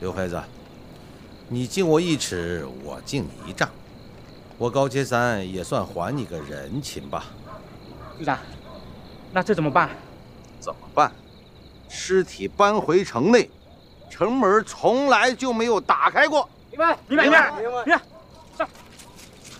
刘黑子，你敬我1尺，我敬你1丈，我高阶3也算还你个人情吧。 局长，那这怎么办？ 怎么办？尸体搬回城内，城门从来就没有打开过。 明白。上。